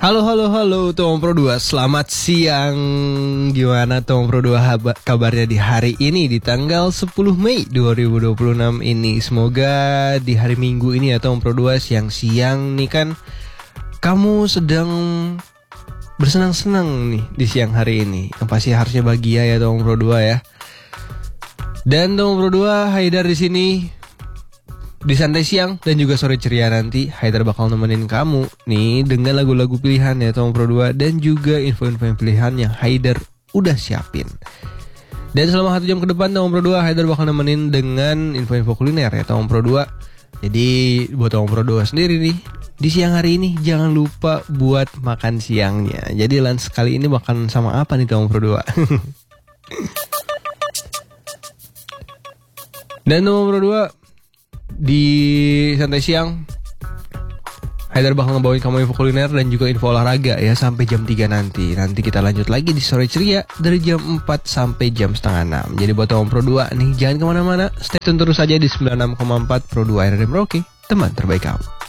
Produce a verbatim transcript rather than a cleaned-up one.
Halo halo halo Tom Pro dua, selamat siang. Gimana Tom Pro dua haba- kabarnya di hari ini di tanggal sepuluh Mei dua ribu dua puluh enam ini. Semoga di hari Minggu ini ya Tom Pro dua siang-siang nih kan kamu sedang bersenang-senang nih di siang hari ini. Yang pasti harusnya bahagia ya Tom Pro dua ya. Dan Tom Pro dua Haidar di sini. Di santai siang dan juga sore ceria nanti Haidar bakal nemenin kamu nih dengan lagu-lagu pilihan ya Tom Pro dua dan juga info-info yang pilihan yang Haidar udah siapin. Dan selama satu jam ke depan Tom Pro dua Haidar bakal nemenin dengan info-info kuliner ya Tom Pro dua. Jadi buat Tom Pro dua sendiri nih di siang hari ini jangan lupa buat makan siangnya. Jadi lunch kali ini makan sama apa nih Tom Pro dua? Dan Tom Pro dua di santai siang Haidar bakal ngebawain kamu info kuliner dan juga info olahraga ya sampai jam tiga nanti. Nanti kita lanjut lagi di sore ceria dari jam empat sampai jam setengah enam. Jadi buat Tom Pro dua nih jangan kemana-mana, stay tune terus aja di sembilan puluh enam koma empat Pro dua R R M Rocky, teman terbaik kamu.